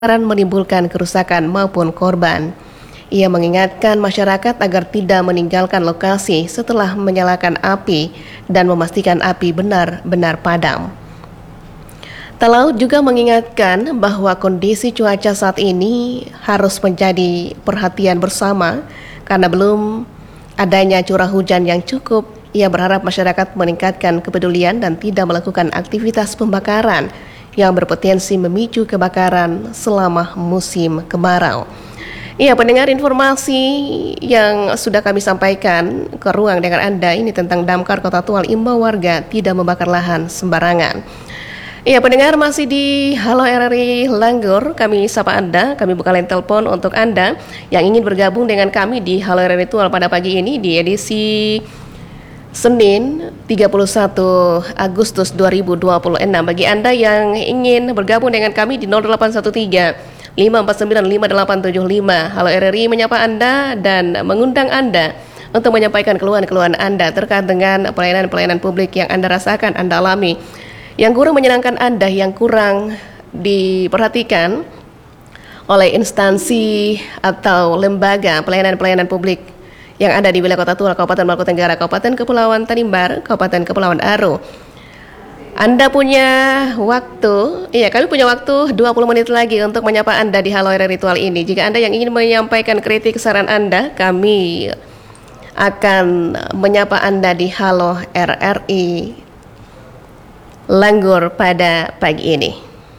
menimbulkan kerusakan maupun korban. Ia mengingatkan masyarakat agar tidak meninggalkan lokasi setelah menyalakan api dan memastikan api benar-benar padam. Talaut juga mengingatkan bahwa kondisi cuaca saat ini harus menjadi perhatian bersama karena belum adanya curah hujan yang cukup. Ia berharap masyarakat meningkatkan kepedulian dan tidak melakukan aktivitas pembakaran yang berpotensi memicu kebakaran selama musim kemarau. Iya, pendengar, informasi yang sudah kami sampaikan ke ruang dengar Anda ini tentang Damkar Kota Tual imbau warga tidak membakar lahan sembarangan. Iya, pendengar, masih di Halo RRI Langgor, kami sapa Anda, kami buka line telepon untuk Anda yang ingin bergabung dengan kami di Halo RRI Tual pada pagi ini di edisi Senin 31 Agustus 2026. Bagi Anda yang ingin bergabung dengan kami di 0813 549 5875, Halo RRI menyapa Anda dan mengundang Anda untuk menyampaikan keluhan-keluhan Anda terkait dengan pelayanan-pelayanan publik yang Anda rasakan, Anda alami, yang kurang menyenangkan Anda, yang kurang diperhatikan oleh instansi atau lembaga pelayanan-pelayanan publik yang ada di wilayah Kota Tual, Kabupaten Maluku Tenggara, Kabupaten Kepulauan Tanimbar, Kabupaten Kepulauan Aro. Anda punya waktu, kami punya waktu 20 menit lagi untuk menyapa Anda di Halo RRI Tual ini. Jika Anda yang ingin menyampaikan kritik saran Anda, kami akan menyapa Anda di Halo RRI Langgor pada pagi ini.